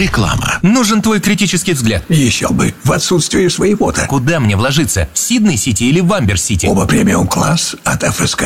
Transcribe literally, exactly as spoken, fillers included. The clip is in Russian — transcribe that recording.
Реклама. Нужен твой критический взгляд. Еще бы, в отсутствие своего-то. Куда мне вложиться? В Сидней-Сити или в Амбер-Сити? Оба премиум-класс от эф эс ка.